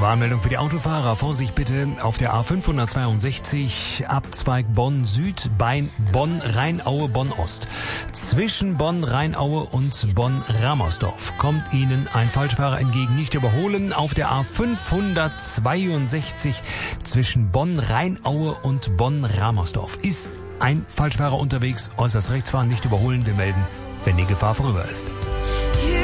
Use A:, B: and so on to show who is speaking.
A: Warnmeldung für die Autofahrer. Vorsicht bitte auf der A562 Abzweig Bonn Süd bei Bonn-Rheinaue Bonn-Ost. Zwischen Bonn-Rheinaue und Bonn-Ramersdorf kommt Ihnen ein Falschfahrer entgegen. Nicht überholen. Auf der A562 zwischen Bonn-Rheinaue und Bonn-Ramersdorf ist ein Falschfahrer unterwegs. Äußerst rechts fahren, nicht überholen. Wir melden, wenn die Gefahr vorüber ist.